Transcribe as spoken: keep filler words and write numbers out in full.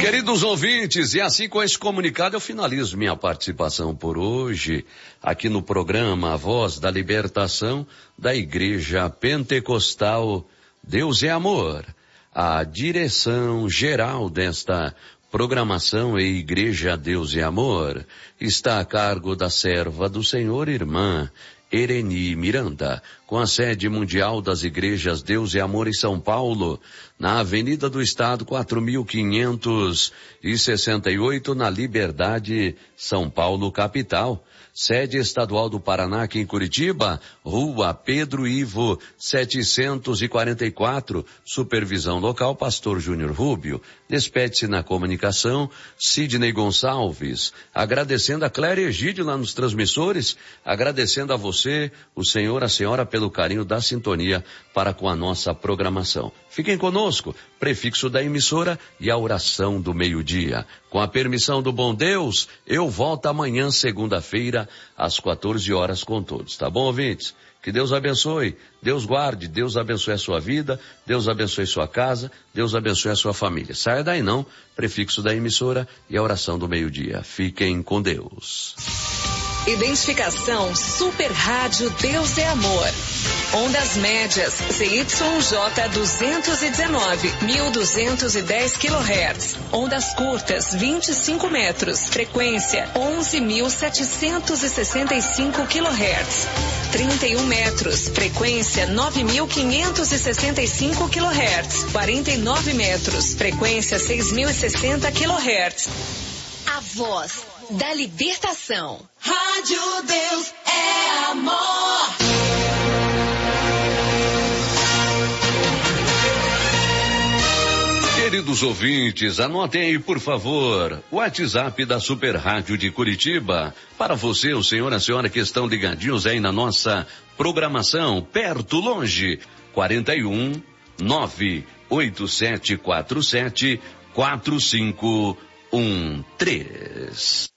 Queridos ouvintes, e assim com esse comunicado eu finalizo minha participação por hoje, aqui no programa A Voz da Libertação da Igreja Pentecostal Deus é Amor. A direção geral desta programação e Igreja Deus é Amor está a cargo da serva do Senhor, irmã Ereni Miranda, com a sede mundial das igrejas Deus e Amor em São Paulo, na Avenida do Estado quatro mil quinhentos e sessenta e oito, na Liberdade, São Paulo, capital. Sede estadual do Paraná, aqui em Curitiba, Rua Pedro Ivo, setecentos e quarenta e quatro, supervisão local, Pastor Júnior Rubio. Despede-se na comunicação, Sidney Gonçalves, agradecendo a Cléria Egídio lá nos transmissores, agradecendo a você, o senhor, a senhora, pelo carinho da sintonia para com a nossa programação. Fiquem conosco, prefixo da emissora e a oração do meio-dia. Com a permissão do bom Deus, eu volto amanhã, segunda-feira, às quatorze horas com todos. Tá bom, ouvintes? Que Deus abençoe, Deus guarde, Deus abençoe a sua vida, Deus abençoe sua casa, Deus abençoe a sua família. Saia daí não, prefixo da emissora e a oração do meio-dia. Fiquem com Deus. Identificação Super Rádio Deus é Amor. Ondas médias C Y J duzentos e dezenove, mil duzentos e dez quilohertz. Ondas curtas vinte e cinco metros. Frequência onze mil setecentos e sessenta e cinco quilohertz. trinta e um metros. Frequência nove mil quinhentos e sessenta e cinco quilohertz. quarenta e nove metros. Frequência seis mil e sessenta quilohertz. A voz da libertação. Rádio Deus é Amor. Queridos ouvintes, anotem aí, por favor, o WhatsApp da Super Rádio de Curitiba. Para você, o senhor e a senhora que estão ligadinhos aí na nossa programação, perto, longe, quarenta e um, nove oito sete quatro sete, quatro cinco um três.